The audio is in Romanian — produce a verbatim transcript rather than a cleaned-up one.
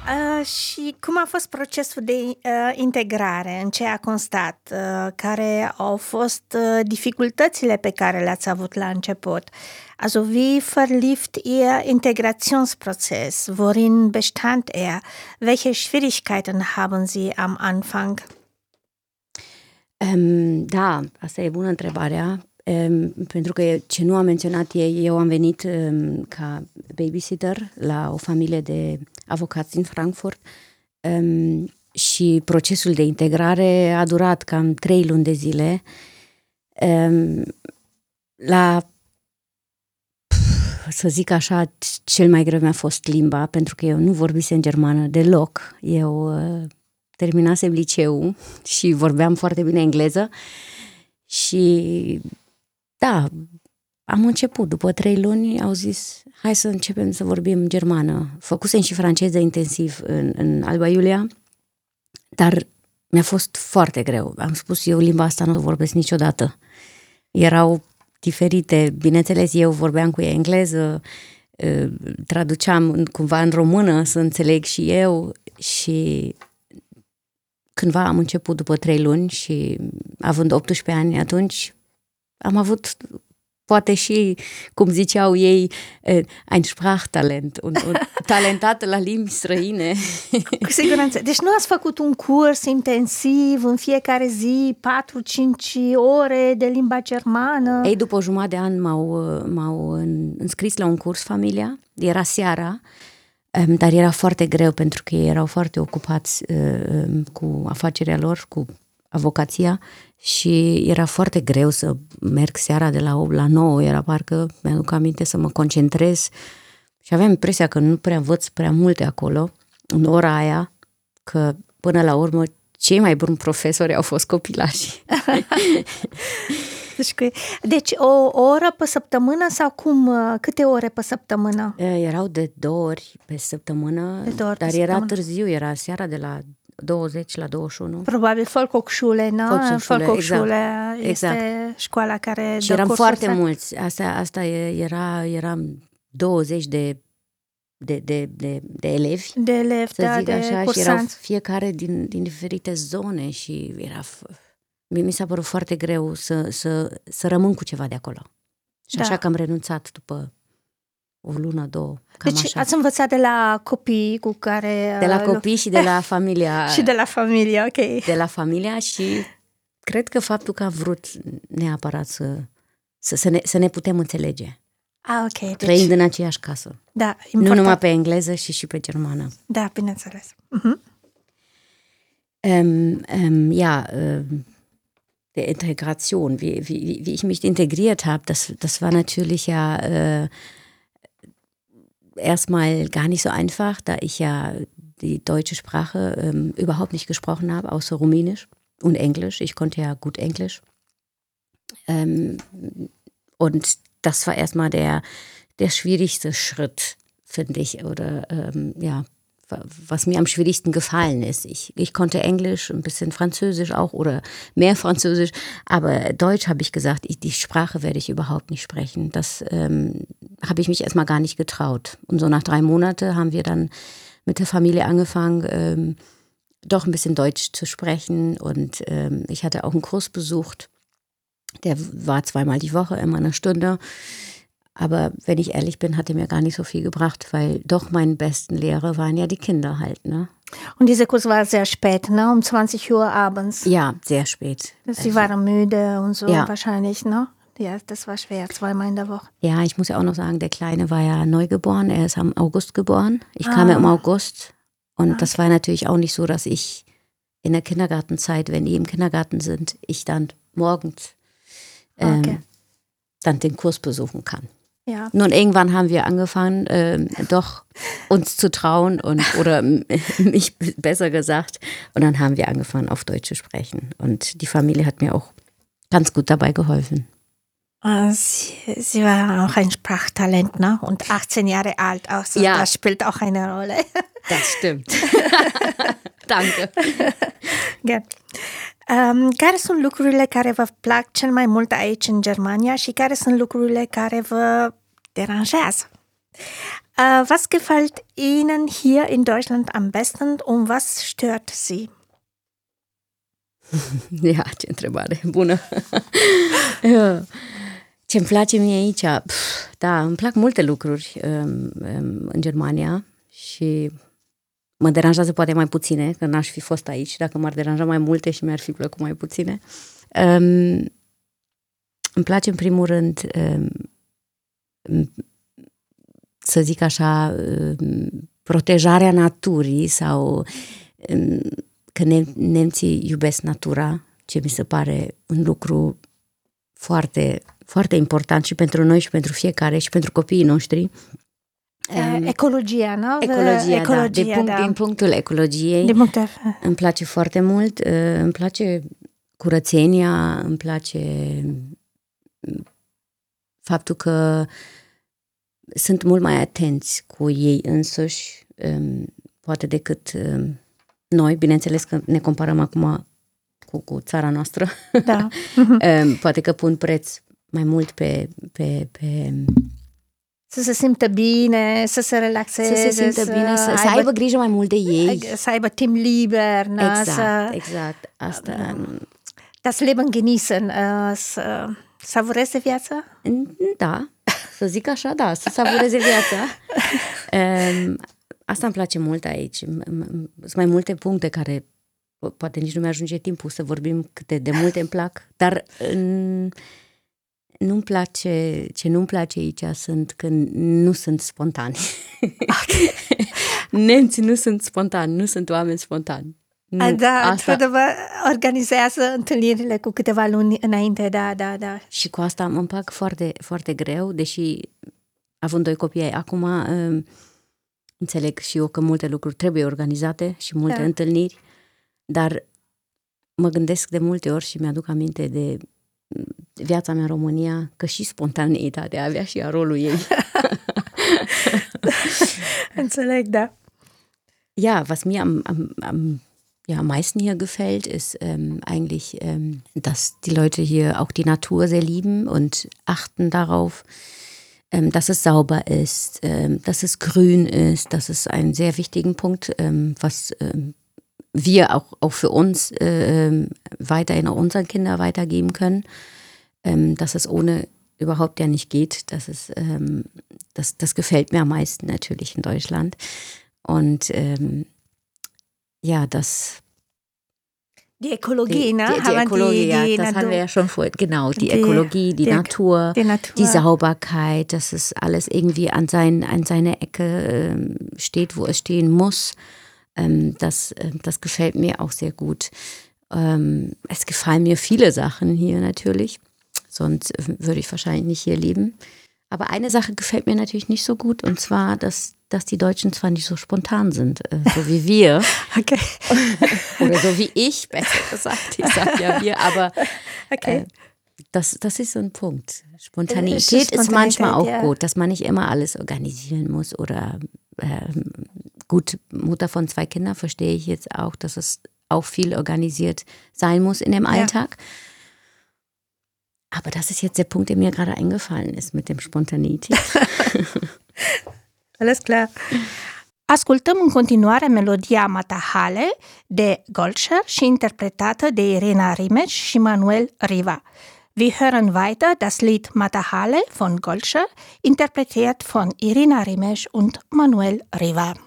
Uh, și cum a fost procesul de uh, integrare? În ce a constat? Uh, care au fost uh, dificultățile pe care le-ați avut la început? Also wie verlief Ihr Integrationsprozess? Worin bestand er? Welche Schwierigkeiten haben Sie am Anfang? Um, da, asta e bună întrebarea. Um, pentru că ce nu am menționat ei, eu am venit um, ca babysitter la o familie de avocați din Frankfurt um, și procesul de integrare a durat cam trei luni de zile. Um, la, să zic așa, cel mai greu mi-a fost limba, pentru că eu nu vorbisem germană deloc. Eu uh, terminasem liceul și vorbeam foarte bine engleză și da, am început. După trei luni au zis, hai să începem să vorbim germană. Făcusem și franceză intensiv în, în Alba Iulia, dar mi-a fost foarte greu. Am spus, eu limba asta nu o vorbesc niciodată. Erau diferite, bineînțeles, eu vorbeam cu ea engleză, traduceam cumva în română să înțeleg și eu și cândva am început după trei luni și având optsprezece ani atunci, am avut, poate și, cum ziceau ei, un Sprachtalent, un, un talentat la limbi străine. Cu siguranță. Deci nu ați făcut un curs intensiv în fiecare zi, patru cinci ore de limba germană? Ei, după o jumătate de an m-au, m-au înscris la un curs familia, era seara, dar era foarte greu pentru că ei erau foarte ocupați cu afacerea lor, cu avocația și era foarte greu să merg seara de la opt la nouă, era parcă, mi-aduc aminte, să mă concentrez și aveam impresia că nu prea învăț prea multe acolo, în ora aia, că până la urmă cei mai buni profesori au fost copilașii. Deci o, o oră pe săptămână sau cum? Câte ore pe săptămână? Erau de două ori pe săptămână, de două ori dar pe era săptămână. Târziu, era seara de la douăzeci la douăzeci și unu. Probabil Volkshochschule, nu? Volkshochschule, Volkshochschule exact. este exact. școala care și dă eram cursuri. foarte mulți. Asta, asta era, eram douăzeci de, de, de, de, de elevi, de elevi, să da, zic de așa, cursanți. și erau fiecare din, din diferite zone și era... Mi s-a părut foarte greu să, să, să rămân cu ceva de acolo. Și da. așa că am renunțat după o lună, două. Cam deci așa. ați învățat de la copii cu care... De la copii și de la familia. și de la familie, ok. De la familia și cred că faptul că a vrut neapărat să, să, să, ne, să ne putem înțelege. Ah, ok. Deci... Trăind în aceeași casă. Da, important. Nu numai pe engleză, și și pe germană. Da, bineînțeles. Uh-huh. Um, um, ja, um, der Integration, wie, wie, wie ich mich integriert habe, das, das war natürlich ja äh, erstmal gar nicht so einfach, da ich ja die deutsche Sprache ähm, überhaupt nicht gesprochen habe, außer Rumänisch und Englisch. Ich konnte ja gut Englisch. Ähm, und das war erstmal der, der schwierigste Schritt, finde ich, oder ähm, ja, was mir am schwierigsten gefallen ist. Ich, ich konnte Englisch, ein bisschen Französisch auch oder mehr Französisch, aber Deutsch habe ich gesagt, ich, die Sprache werde ich überhaupt nicht sprechen. Das ähm, habe ich mich erstmal gar nicht getraut. Und so nach drei Monaten haben wir dann mit der Familie angefangen, ähm, doch ein bisschen Deutsch zu sprechen und ähm, ich hatte auch einen Kurs besucht, der war zweimal die Woche, immer eine Stunde. Aber wenn ich ehrlich bin, hat er mir gar nicht so viel gebracht, weil doch meine besten Lehrer waren ja die Kinder halt, ne? Und dieser Kurs war sehr spät, ne? Um zwanzig Uhr abends. Ja, sehr spät. Sie waren müde und so ja. wahrscheinlich, ne? Ja, das war schwer, zweimal in der Woche. Ja, ich muss ja auch noch sagen, der Kleine war ja neugeboren, er ist am August geboren. Ich ah. kam ja im August und ah. das war natürlich auch nicht so, dass ich in der Kindergartenzeit, wenn die im Kindergarten sind, ich dann morgens ähm, okay. dann den Kurs besuchen kann. Ja. Nun, irgendwann haben wir angefangen, äh, doch uns zu trauen und oder mich besser gesagt. Und dann haben wir angefangen, auf Deutsch zu sprechen. Und die Familie hat mir auch ganz gut dabei geholfen. Sie, Sie waren auch ein Sprachtalent, ne? Und achtzehn Jahre alt, also ja. Das spielt auch eine Rolle. Das stimmt. Danke. Gern. Um, care sunt lucrurile care vă plac cel mai mult aici în Germania și care sunt lucrurile care vă deranjează? Uh, was gefällt Ihnen hier in Deutschland am besten und was stört Sie? Ia, ce întrebare bună! Ce-mi place mie aici? Pf, da, îmi plac multe lucruri um, um, în Germania și mă deranjează poate mai puține, că n-aș fi fost aici, dacă m-ar deranja mai multe și mi-ar fi plăcut mai puține. Um, îmi place în primul rând um, să zic așa, um, protejarea naturii sau um, că ne- nemții iubesc natura, ce mi se pare un lucru foarte, foarte important și pentru noi și pentru fiecare și pentru copiii noștri. Um, ecologia, nu? Ecologia, ecologia, da. De punct, da. Din punctul ecologiei Din punct de... îmi place foarte mult, îmi place curățenia, îmi place faptul că sunt mult mai atenți cu ei însuși, poate decât noi, bineînțeles că ne comparăm acum cu, cu țara noastră. Da. Poate că pun preț mai mult pe... pe, pe să se simtă bine, să se relaxeze, să se simtă să bine, să, aibă, să aibă grijă mai mult de ei. Să aibă timp liber. Na, Exact, să, exact. Asta... Das Leben genießen, uh, să savureze viața? Da, să zic așa, da, să savureze viața. um, asta îmi place mult aici. Sunt mai multe puncte care poate nici nu mi-ajunge timpul să vorbim câte de multe îmi plac, dar în, nu-mi place, ce nu-mi place aici sunt că nu sunt spontani. Okay. Nemții nu sunt spontani, nu sunt oameni spontani. Nu, A, da, asta... într-adevăr, organizează întâlnirile cu câteva luni înainte, da, da, da. Și cu asta îmi împac foarte, foarte greu, deși având doi copii acum, uh, înțeleg și eu că multe lucruri trebuie organizate și multe da. întâlniri, dar mă gândesc de multe ori și mi-aduc aminte de viața mea în România, că și spontaneitatea avea și ea rolul ei. Înțeleg, da. Ja, was mir am, am, am ja, am meisten hier gefällt, ist ähm, eigentlich, ähm, dass die Leute hier auch die Natur sehr lieben und achten darauf, ähm, dass es sauber ist, ähm, dass es grün ist. Das ist ein sehr wichtigen Punkt, ähm, was ähm, wir auch, auch für uns äh, weiterhin auch unseren Kindern weitergeben können, ähm, dass es ohne überhaupt ja nicht geht. Das, ist, ähm, das, das gefällt mir am meisten natürlich in Deutschland. Und ähm, ja, das... Die Ökologie, ne? Die, die, die Ökologie, die, die, ja, das haben wir ja schon vorhin, genau, die, die Ökologie, die, die, Natur, die Natur, die Sauberkeit, dass es alles irgendwie an, sein, an seine Ecke äh, steht, wo es stehen muss. Ähm, das, äh, das gefällt mir auch sehr gut. Ähm, es gefallen mir viele Sachen hier natürlich, sonst würde ich wahrscheinlich nicht hier leben. Aber eine Sache gefällt mir natürlich nicht so gut, und zwar, dass, dass die Deutschen zwar nicht so spontan sind, äh, so wie wir. Okay. Oder so wie ich, besser gesagt. Ich sage ja wir, aber okay. äh, das, das ist so ein Punkt. Spontanität, Spontanität ist manchmal auch ja. gut, dass man nicht immer alles organisieren muss. Oder äh, gut, Mutter von zwei Kindern verstehe ich jetzt auch, dass es auch viel organisiert sein muss in dem Alltag. Ja. Aber das ist jetzt der Punkt, der mir gerade eingefallen ist mit dem Spontanität. Alles klar. Ascultăm în continuare melodia Matahale de Goldscher și interpretată de Irina Rimesh și Manuel Riva. Wir hören weiter das Lied Matahale von Goldscher, interpretiert von Irina Rimesh und Manuel Riva.